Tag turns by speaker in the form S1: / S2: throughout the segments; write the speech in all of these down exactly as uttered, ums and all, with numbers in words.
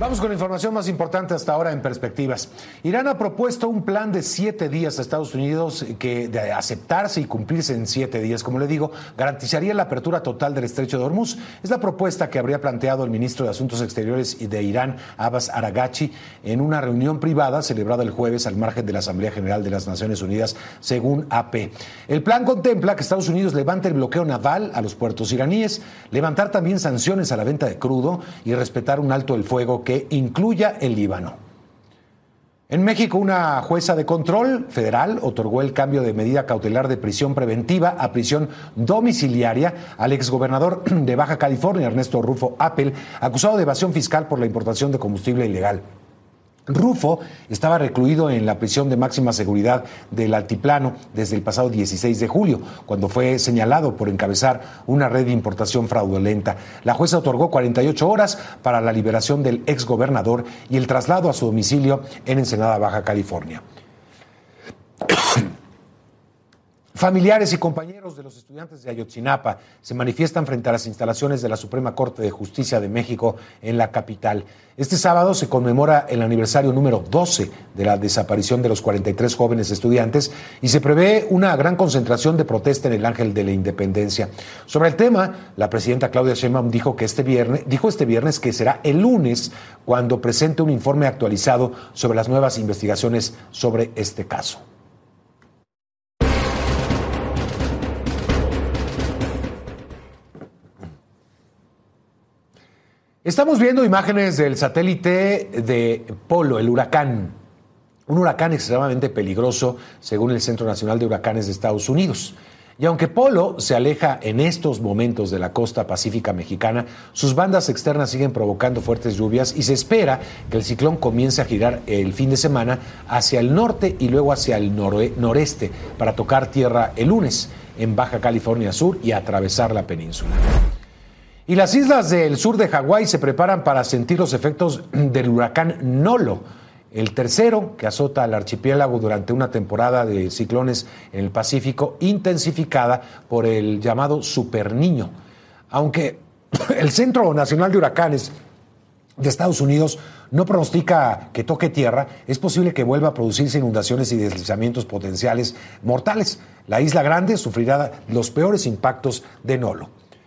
S1: Vamos con la información más importante hasta ahora en perspectivas. Irán ha propuesto un plan de siete días a Estados Unidos que, de aceptarse y cumplirse en siete días, como le digo, garantizaría la apertura total del estrecho de Hormuz. Es la propuesta que habría planteado el ministro de Asuntos Exteriores de Irán, Abbas Araghchi, en una reunión privada celebrada el jueves al margen de la Asamblea General de las Naciones Unidas, según A P. El plan contempla que Estados Unidos levante el bloqueo naval a los puertos iraníes, levantar también sanciones a la venta de crudo y respetar un alto el fuego que que incluya el Líbano. En México, una jueza de control federal otorgó el cambio de medida cautelar de prisión preventiva a prisión domiciliaria al exgobernador de Baja California, Ernesto Rufo Appel, acusado de evasión fiscal por la importación de combustible ilegal. Rufo estaba recluido en la prisión de máxima seguridad del Altiplano desde el pasado dieciséis de julio, cuando fue señalado por encabezar una red de importación fraudulenta. La jueza otorgó cuarenta y ocho horas para la liberación del exgobernador y el traslado a su domicilio en Ensenada, Baja California. Familiares y compañeros de los estudiantes de Ayotzinapa se manifiestan frente a las instalaciones de la Suprema Corte de Justicia de México en la capital. Este sábado se conmemora el aniversario número doce de la desaparición de los cuarenta y tres jóvenes estudiantes y se prevé una gran concentración de protesta en el Ángel de la Independencia. Sobre el tema, la presidenta Claudia Sheinbaum dijo que este viernes, dijo este viernes que será el lunes cuando presente un informe actualizado sobre las nuevas investigaciones sobre este caso. Estamos viendo imágenes del satélite de Polo, el huracán. Un huracán extremadamente peligroso, según el Centro Nacional de Huracanes de Estados Unidos. Y aunque Polo se aleja en estos momentos de la costa pacífica mexicana, sus bandas externas siguen provocando fuertes lluvias y se espera que el ciclón comience a girar el fin de semana hacia el norte y luego hacia el noroe- noreste para tocar tierra el lunes en Baja California Sur y atravesar la península. Y las islas del sur de Hawái se preparan para sentir los efectos del huracán Nolo, el tercero que azota al archipiélago durante una temporada de ciclones en el Pacífico, intensificada por el llamado Super Niño. Aunque el Centro Nacional de Huracanes de Estados Unidos no pronostica que toque tierra, es posible que vuelva a producirse inundaciones y deslizamientos potenciales mortales. La Isla Grande sufrirá los peores impactos de Nolo.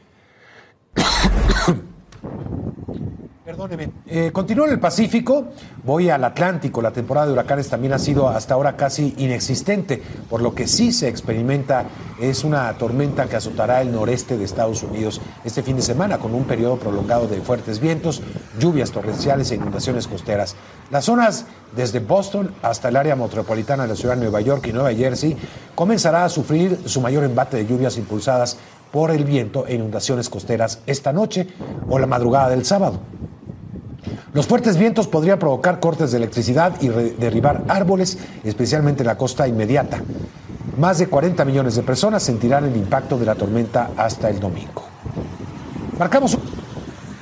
S1: Perdóneme. Eh, continúo en el Pacífico, voy al Atlántico. La temporada de huracanes también ha sido hasta ahora casi inexistente, por lo que sí se experimenta es una tormenta que azotará el noreste de Estados Unidos este fin de semana, con un periodo prolongado de fuertes vientos, lluvias torrenciales e inundaciones costeras. Las zonas desde Boston hasta el área metropolitana de la ciudad de Nueva York y Nueva Jersey comenzará a sufrir su mayor embate de lluvias impulsadas por el viento e inundaciones costeras esta noche o la madrugada del sábado. Los fuertes vientos podrían provocar cortes de electricidad y derribar árboles, especialmente en la costa inmediata. Más de cuarenta millones de personas sentirán el impacto de la tormenta hasta el domingo. Marcamos un...